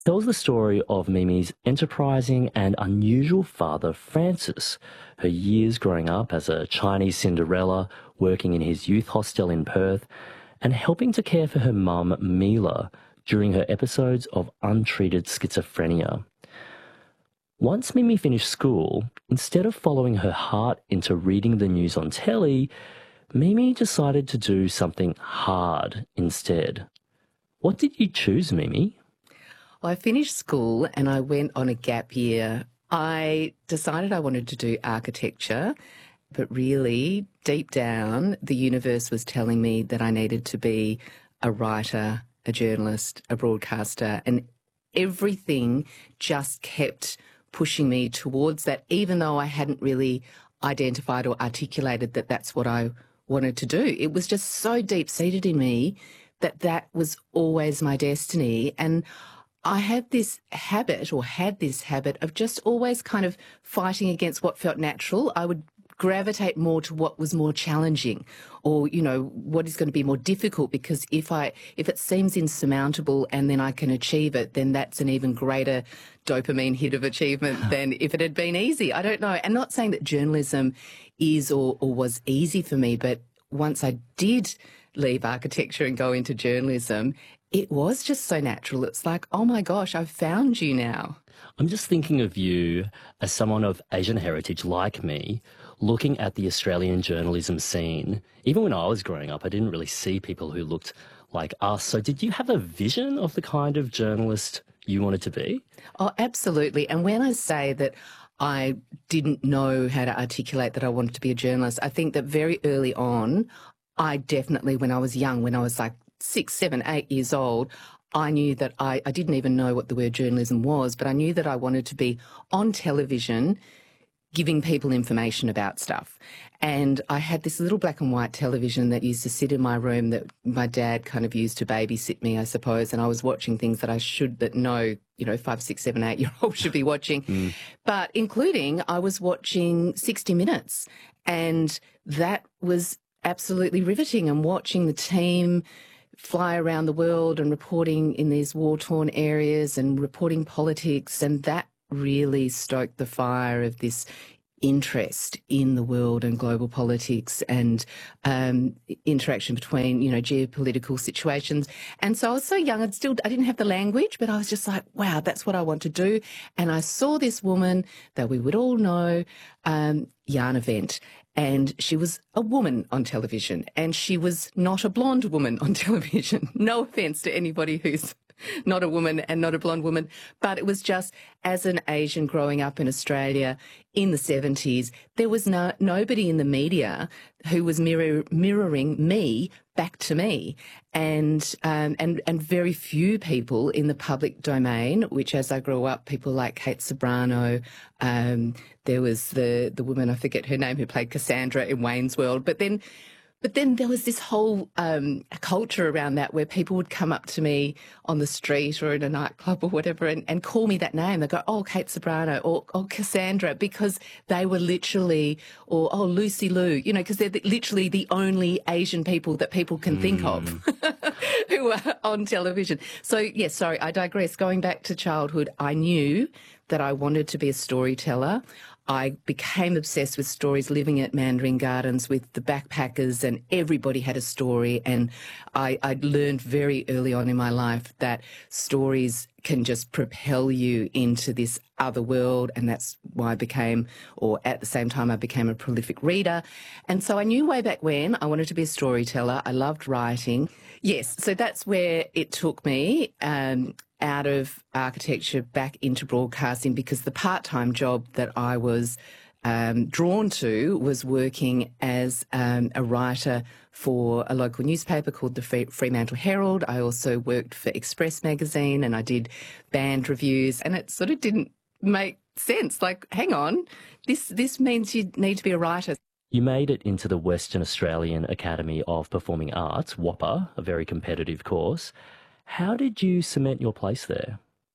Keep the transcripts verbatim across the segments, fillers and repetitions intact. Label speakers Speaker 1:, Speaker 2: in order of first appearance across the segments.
Speaker 1: tells the story of Mimi's enterprising and unusual father, Francis, her years growing up as a Chinese Cinderella, working in his youth hostel in Perth, and helping to care for her mum, Mila, during her episodes of untreated schizophrenia. Once Mimi finished school, instead of following her heart into reading the news on telly, Mimi decided to do something hard instead. What did you choose, Mimi?
Speaker 2: Well, I finished school and I went on a gap year. I decided I wanted to do architecture, but really, deep down, the universe was telling me that I needed to be a writer, a journalist, a broadcaster, and everything just kept pushing me towards that, even though I hadn't really identified or articulated that that's what I wanted to do. It was just so deep-seated in me that that was always my destiny. And I had this habit or had this habit of just always kind of fighting against what felt natural. I would gravitate more to what was more challenging or, you know, what is going to be more difficult, because if I if it seems insurmountable and then I can achieve it, then that's an even greater dopamine hit of achievement than if it had been easy. I don't know. And not saying that journalism is or, or was easy for me, but once I did leave architecture and go into journalism, it was just so natural. It's like, oh my gosh, I've found you now.
Speaker 1: I'm just thinking of you as someone of Asian heritage like me, looking at the Australian journalism scene. Even when I was growing up, I didn't really see people who looked like us. So did you have a vision of the kind of journalist you wanted to be?
Speaker 2: Oh, absolutely. And when I say that I didn't know how to articulate that I wanted to be a journalist, I think that very early on, I definitely, when I was young, when I was like six, seven, eight years old, I knew that I, I didn't even know what the word journalism was, but I knew that I wanted to be on television giving people information about stuff. And I had this little black and white television that used to sit in my room that my dad kind of used to babysit me, I suppose, and I was watching things that I should, that no, you know, five, six, seven, eight-year-old should be watching. Mm. But including, I was watching sixty minutes, and that was absolutely riveting, and watching the team fly around the world and reporting in these war-torn areas and reporting politics, and that really stoked the fire of this interest in the world and global politics and um, interaction between, you know, geopolitical situations. And so I was so young, I'd still, I didn't have the language, but I was just like, wow, that's what I want to do. And I saw this woman that we would all know, um, Jana Wendt. And she was a woman on television, and she was not a blonde woman on television. No offence to anybody who's not a woman and not a blonde woman, but it was just, as an Asian growing up in Australia in the seventies, there was no nobody in the media who was mirror, mirroring me back to me, and um, and and very few people in the public domain. Which, as I grew up, people like Kate Sobrano, um, there was the the woman, I forget her name, who played Cassandra in Wayne's World, but then. But then there was this whole um, culture around that where people would come up to me on the street or in a nightclub or whatever and, and call me that name. They go, oh, Kate Sobrano, or, or Cassandra, because they were literally, or oh, Lucy Liu, you know, because they're the, literally the only Asian people that people can mm. think of who are on television. So, yes, yeah, sorry, I digress. Going back to childhood, I knew that I wanted to be a storyteller. I became obsessed with stories, living at Mandarin Gardens with the backpackers, and everybody had a story. And I, I learned very early on in my life that stories can just propel you into this other world. And that's why I became, or at the same time, I became a prolific reader. And so I knew way back when I wanted to be a storyteller. I loved writing. Yes, so that's where it took me. Um, out of architecture back into broadcasting, because the part-time job that I was um, drawn to was working as um, a writer for a local newspaper called the Fremantle Herald. I also worked for Express magazine, and I did band reviews, and it sort of didn't make sense. Like, hang on, this, this means you need to be a writer.
Speaker 1: You made it into the Western Australian Academy of Performing Arts, WAAPA, a very competitive course. How did you cement your place there?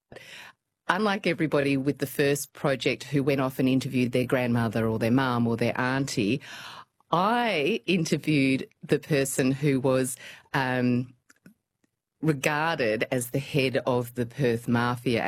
Speaker 2: Unlike everybody with the first project who went off and interviewed their grandmother or their mum or their auntie, I interviewed the person who was um, regarded as the head of the Perth Mafia.